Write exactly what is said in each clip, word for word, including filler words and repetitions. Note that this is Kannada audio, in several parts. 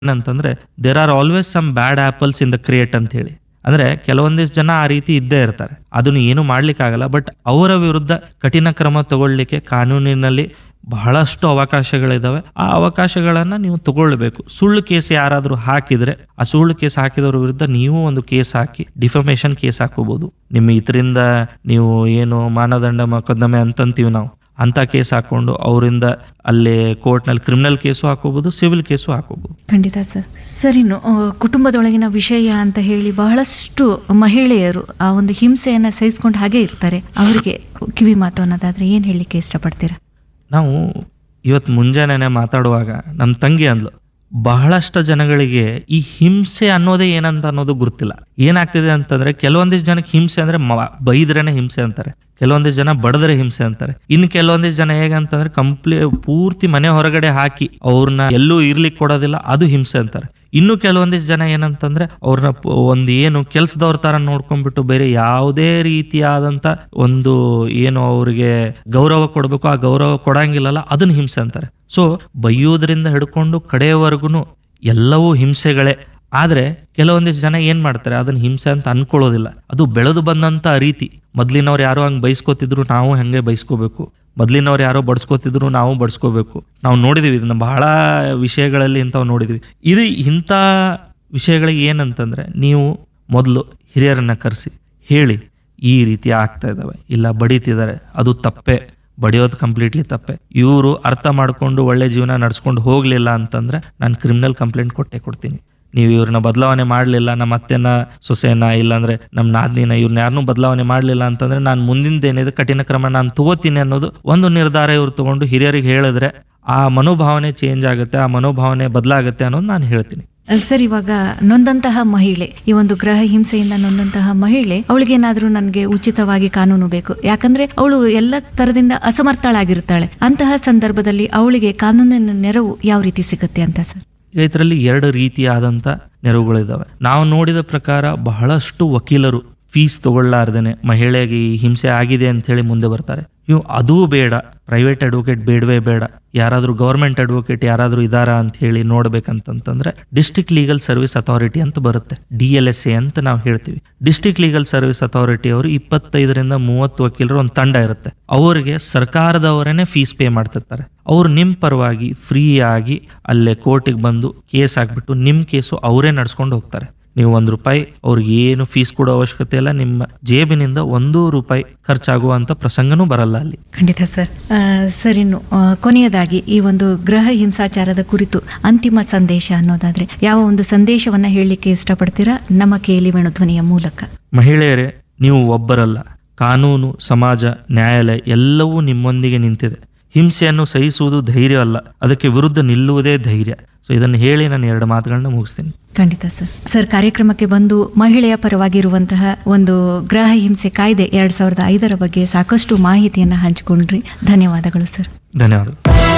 ಏನಂತಂದ್ರೆ there are always some bad apples in the create ಅಂತ ಹೇಳಿ. ಅಂದ್ರೆ ಕೆಲವೊಂದಿಷ್ಟು ಜನ ಆ ರೀತಿ ಇದ್ದೇ ಇರ್ತಾರೆ, ಅದನ್ನು ಏನು ಮಾಡ್ಲಿಕ್ಕೆ ಆಗಲ್ಲ. ಬಟ್ ಅವರ ವಿರುದ್ಧ ಕಠಿಣ ಕ್ರಮ ತಗೊಳ್ಳಿಕ್ಕೆ ಕಾನೂನಿನಲ್ಲಿ ಬಹಳಷ್ಟು ಅವಕಾಶಗಳಿದಾವೆ. ಆ ಅವಕಾಶಗಳನ್ನ ನೀವು ತಗೊಳ್ಬೇಕು. ಸುಳ್ಳು ಕೇಸ್ ಯಾರಾದ್ರೂ ಹಾಕಿದ್ರೆ ಆ ಸುಳ್ಳು ಕೇಸ್ ಹಾಕಿದವ್ರ ವಿರುದ್ಧ ನೀವು ಒಂದು ಕೇಸ್ ಹಾಕಿ ಡಿಫಮೇಷನ್ ಕೇಸ್ ಹಾಕೋಬಹುದು. ನಿಮ್ಮ ಇದರಿಂದ ನೀವು ಏನು ಮಾನದಂಡ ಮೊಕದ್ದಮೆ ಅಂತಂತೀವಿ ನಾವು, ಅಂತ ಕೇಸ್ ಹಾಕೊಂಡು ಅವರಿಂದ ಅಲ್ಲಿ ಕೋರ್ಟ್ನಲ್ಲಿ ಕ್ರಿಮಿನಲ್ ಕೇಸು ಹಾಕೋಬಹುದು, ಸಿವಿಲ್ ಕೇಸು ಹಾಕೋಬಹುದು. ಖಂಡಿತ ಸರ್. ಸರ್, ಇನ್ನು ಆ, ಕುಟುಂಬದೊಳಗಿನ ವಿಷಯ ಅಂತ ಹೇಳಿ ಬಹಳಷ್ಟು ಮಹಿಳೆಯರು ಆ ಒಂದು ಹಿಂಸೆಯನ್ನ ಸಹಿಸ್ಕೊಂಡು ಹಾಗೆ ಇರ್ತಾರೆ. ಅವರಿಗೆ ಕಿವಿ ಮಾತು ಅನ್ನೋದಾದ್ರೆ ಏನ್ ಹೇಳಲಿಕ್ಕೆ ಇಷ್ಟಪಡ್ತೀರಾ? ನಾವು ಇವತ್ತು ಮುಂಜಾನೆ ಮಾತಾಡುವಾಗ ನಮ್ಮ ತಂಗಿ ಅಂದ್ಲು, ಬಹಳಷ್ಟು ಜನಗಳಿಗೆ ಈ ಹಿಂಸೆ ಅನ್ನೋದೇ ಏನಂತ ಅನ್ನೋದು ಗೊತ್ತಿಲ್ಲ. ಏನಾಗ್ತಿದೆ ಅಂತಂದ್ರೆ ಕೆಲವೊಂದಿಷ್ಟು ಜನಕ್ಕೆ ಹಿಂಸೆ ಅಂದ್ರೆ ಮ- ಬೈದ್ರೇನೆ ಹಿಂಸೆ ಅಂತಾರೆ, ಕೆಲವೊಂದಿಷ್ಟು ಜನ ಬಡದ್ರೆ ಹಿಂಸೆ ಅಂತಾರೆ, ಇನ್ನು ಕೆಲವೊಂದಿಷ್ಟು ಜನ ಹೇಗಂತಂದ್ರೆ ಕಂಪ್ಲೀ ಪೂರ್ತಿ ಮನೆ ಹೊರಗಡೆ ಹಾಕಿ ಅವ್ರನ್ನ ಎಲ್ಲೂ ಇರ್ಲಿಕ್ಕೆ ಕೊಡೋದಿಲ್ಲ, ಅದು ಹಿಂಸೆ ಅಂತಾರೆ. ಇನ್ನು ಕೆಲವೊಂದಿಷ್ಟು ಜನ ಏನಂತಂದ್ರೆ ಅವ್ರನ್ನ ಪ- ಒಂದು ಏನು ಕೆಲ್ಸದವ್ರ ತರ ನೋಡ್ಕೊಂಡ್ಬಿಟ್ಟು ಬೇರೆ ಯಾವುದೇ ರೀತಿಯಾದಂತ ಒಂದು ಏನು ಅವ್ರಿಗೆ ಗೌರವ ಕೊಡ್ಬೇಕು ಆ ಗೌರವ ಕೊಡಂಗಿಲ್ಲಲ್ಲ, ಅದನ್ನ ಹಿಂಸೆ ಅಂತಾರೆ. ಸೊ ಬೈಯೋದ್ರಿಂದ ಹಿಡ್ಕೊಂಡು ಕಡೆಯವರೆಗೂ ಎಲ್ಲವೂ ಹಿಂಸೆಗಳೇ. ಆದ್ರೆ ಕೆಲವೊಂದಿಷ್ಟು ಜನ ಏನ್ ಮಾಡ್ತಾರೆ, ಅದನ್ನ ಹಿಂಸೆ ಅಂತ ಅನ್ಕೊಳ್ಳೋದಿಲ್ಲ. ಅದು ಬೆಳೆದು ಬಂದಂತ ರೀತಿ. ಮೊದ್ಲಿನವ್ರು ಯಾರೋ ಹಂಗ್ ಬೈಸ್ಕೊತಿದ್ರು, ನಾವು ಹಂಗೆ ಬೈಸ್ಕೋಬೇಕು. ಮೊದ್ಲಿನವ್ರು ಯಾರೋ ಬಡ್ಸ್ಕೊತಿದ್ರು, ನಾವು ಬಡ್ಸ್ಕೋಬೇಕು. ನಾವು ನೋಡಿದೀವಿ ಇದನ್ನ ಬಹಳ ವಿಷಯಗಳಲ್ಲಿ ಇಂಥವು ನೋಡಿದ್ವಿ. ಇದು ಇಂಥ ವಿಷಯಗಳಿಗೆ ಏನಂತಂದ್ರೆ ನೀವು ಮೊದಲು ಹಿರಿಯರನ್ನ ಕರೆಸಿ ಹೇಳಿ, ಈ ರೀತಿ ಆಗ್ತಾ ಇದಾವೆ, ಇಲ್ಲ ಬಡಿತಿದ್ದಾರೆ, ಅದು ತಪ್ಪೆ, ಬಡಿಯೋದು ಕಂಪ್ಲೀಟ್ಲಿ ತಪ್ಪೆ. ಇವರು ಅರ್ಥ ಮಾಡ್ಕೊಂಡು ಒಳ್ಳೆ ಜೀವನ ನಡ್ಸ್ಕೊಂಡು ಹೋಗ್ಲಿಲ್ಲ ಅಂತಂದ್ರೆ ನಾನು ಕ್ರಿಮಿನಲ್ ಕಂಪ್ಲೇಂಟ್ ಕೊಟ್ಟೆ ಕೊಡ್ತೀನಿ. ನೀವು ಇವ್ರನ್ನ ಬದಲಾವಣೆ ಮಾಡಲಿಲ್ಲ, ನಮ್ಮ ಅತ್ತೆನ ಸೊಸೆನ ಇಲ್ಲಾಂದ್ರೆ ನಮ್ಮ ನಾದಿನ ಇವ್ರನ್ನ ಯಾರನ್ನೂ ಬದಲಾವಣೆ ಮಾಡಲಿಲ್ಲ ಅಂತಂದ್ರೆ ನಾನು ಮುಂದಿಂದೇನಿದೆ ಕಠಿಣ ಕ್ರಮ ನಾನು ತಗೋತೀನಿ ಅನ್ನೋದು ಒಂದು ನಿರ್ಧಾರ ಇವ್ರು ತಗೊಂಡು ಹಿರಿಯರಿಗೆ ಹೇಳಿದ್ರೆ ಆ ಮನೋಭಾವನೆ ಚೇಂಜ್ ಆಗುತ್ತೆ, ಆ ಮನೋಭಾವನೆ ಬದಲಾಗುತ್ತೆ ಅನ್ನೋದು ನಾನು ಹೇಳ್ತೀನಿ. ಸರ್, ಇವಾಗ ನೊಂದಂತಹ ಮಹಿಳೆ, ಈ ಒಂದು ಗೃಹ ಹಿಂಸೆಯಿಂದ ನೊಂದಂತಹ ಮಹಿಳೆ, ಅವಳಿಗೇನಾದ್ರೂ ನನಗೆ ಉಚಿತವಾಗಿ ಕಾನೂನು ಬೇಕು, ಯಾಕಂದ್ರೆ ಅವಳು ಎಲ್ಲ ತರದಿಂದ ಅಸಮರ್ಥಳಾಗಿರ್ತಾಳೆ. ಅಂತಹ ಸಂದರ್ಭದಲ್ಲಿ ಅವಳಿಗೆ ಕಾನೂನಿನ ನೆರವು ಯಾವ ರೀತಿ ಸಿಗುತ್ತೆ ಅಂತ ಸರ್? ಇದರಲ್ಲಿ ಎರಡು ರೀತಿಯಾದಂಥ ನೆರವುಗಳಿದ್ದಾವೆ. ನಾವು ನೋಡಿದ ಪ್ರಕಾರ ಬಹಳಷ್ಟು ವಕೀಲರು ಫೀಸ್ ತಗೊಳ್ಳಾರ್ದೇನೆ ಮಹಿಳೆಗೆ ಈ ಹಿಂಸೆ ಆಗಿದೆ ಅಂತ ಹೇಳಿ ಮುಂದೆ ಬರ್ತಾರೆ. ಇವು ಅದೂ ಬೇಡ, ಪ್ರೈವೇಟ್ ಅಡ್ವೊಕೇಟ್ ಬೇಡವೇ ಬೇಡ, ಯಾರಾದ್ರೂ ಗವರ್ಮೆಂಟ್ ಅಡ್ವೊಕೇಟ್ ಯಾರಾದ್ರೂ ಇದಾರಾ ಅಂತ ಹೇಳಿ ನೋಡ್ಬೇಕಂತಂದ್ರೆ ಡಿಸ್ಟ್ರಿಕ್ಟ್ ಲೀಗಲ್ ಸರ್ವಿಸ್ ಅಥಾರಿಟಿ ಅಂತ ಬರುತ್ತೆ, ಡಿ ಎಲ್ ಎಸ್ ಎ ಅಂತ ನಾವು ಹೇಳ್ತೀವಿ. ಡಿಸ್ಟ್ರಿಕ್ಟ್ ಲೀಗಲ್ ಸರ್ವಿಸ್ ಅಥಾರಿಟಿ ಅವರು ಇಪ್ಪತ್ತೈದರಿಂದ ಮೂವತ್ತು ವಕೀಲರು ಒಂದು ತಂಡ ಇರುತ್ತೆ. ಅವರಿಗೆ ಸರ್ಕಾರದವರೇನೆ ಫೀಸ್ ಪೇ ಮಾಡ್ತಿರ್ತಾರೆ. ಅವ್ರು ನಿಮ್ ಪರವಾಗಿ ಫ್ರೀ ಆಗಿ ಅಲ್ಲೇ ಕೋರ್ಟಿಗೆ ಬಂದು ಕೇಸ್ ಹಾಕ್ಬಿಟ್ಟು ನಿಮ್ ಕೇಸು ಅವರೇ ನಡ್ಸ್ಕೊಂಡು ಹೋಗ್ತಾರೆ. ನೀವು ಒಂದು ರೂಪಾಯಿ ಅವ್ರಿಗೆ ಏನು ಫೀಸ್ ಕೊಡೋ ಅವಶ್ಯಕತೆ ಇಲ್ಲ, ನಿಮ್ಮ ಜೇಬಿನಿಂದ ಒಂದು ರೂಪಾಯಿ ಖರ್ಚಾಗುವಂತ ಪ್ರಸಂಗನೂ ಬರಲ್ಲ ಅಲ್ಲಿ. ಖಂಡಿತ ಸರ್. ಆ, ಸರ್, ಇನ್ನು ಆ, ಕೊನೆಯದಾಗಿ ಈ ಒಂದು ಗೃಹ ಹಿಂಸಾಚಾರದ ಕುರಿತು ಅಂತಿಮ ಸಂದೇಶ ಅನ್ನೋದಾದ್ರೆ ಯಾವ ಒಂದು ಸಂದೇಶವನ್ನ ಹೇಳಲಿಕ್ಕೆ ಇಷ್ಟಪಡ್ತೀರಾ ನಮ್ಮ ಕೇಳಿ ಧ್ವನಿಯ ಮೂಲಕ? ಮಹಿಳೆಯರೇ, ನೀವು ಒಬ್ಬರಲ್ಲ, ಕಾನೂನು, ಸಮಾಜ, ನ್ಯಾಯಾಲಯ ಎಲ್ಲವೂ ನಿಮ್ಮೊಂದಿಗೆ ನಿಂತಿದೆ. ಹಿಂಸೆಯನ್ನು ಸಹಿಸುವುದು ಧೈರ್ಯ ಅಲ್ಲ, ಅದಕ್ಕೆ ವಿರುದ್ಧ ನಿಲ್ಲುವುದೇ ಧೈರ್ಯ. ಸೊ ಇದನ್ನು ಹೇಳಿ ನಾನು ಎರಡು ಮಾತುಗಳನ್ನ ಮುಗಿಸ್ತೀನಿ. ಖಂಡಿತ ಸರ್. ಸರ್, ಕಾರ್ಯಕ್ರಮಕ್ಕೆ ಬಂದು ಮಹಿಳೆಯ ಪರವಾಗಿರುವಂತಹ ಒಂದು ಗೃಹ ಹಿಂಸೆ ಕಾಯ್ದೆ ಎರಡ್ ಸಾವಿರದ ಐದರ ಬಗ್ಗೆ ಸಾಕಷ್ಟು ಮಾಹಿತಿಯನ್ನ ಹಂಚಿಕೊಂಡ್ರಿ. ಧನ್ಯವಾದಗಳು ಸರ್. ಧನ್ಯವಾದಗಳು.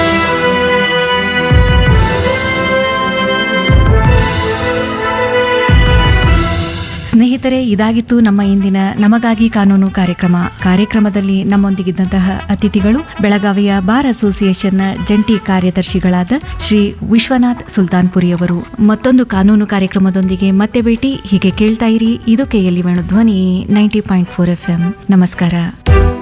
ಸ್ನೇಹಿತರೆ, ಇದಾಗಿತ್ತು ನಮ್ಮ ಇಂದಿನ ನಮಗಾಗಿ ಕಾನೂನು ಕಾರ್ಯಕ್ರಮ. ಕಾರ್ಯಕ್ರಮದಲ್ಲಿ ನಮ್ಮೊಂದಿಗಿದ್ದಂತಹ ಅತಿಥಿಗಳು ಬೆಳಗಾವಿಯ ಬಾರ್ ಅಸೋಸಿಯೇಷನ್ನ ಜಂಟಿ ಕಾರ್ಯದರ್ಶಿಗಳಾದ ಶ್ರೀ ವಿಶ್ವನಾಥ್ ಸುಲ್ತಾನ್ಪುರಿಯವರು. ಮತ್ತೊಂದು ಕಾನೂನು ಕಾರ್ಯಕ್ರಮದೊಂದಿಗೆ ಮತ್ತೆ ಭೇಟಿ. ಹೀಗೆ ಕೇಳ್ತಾ ಇರಿ, ಇದು ಕೆಎಲ್ಇ ವೇಣು ಧ್ವನಿ ninety point four F M. ನಮಸ್ಕಾರ.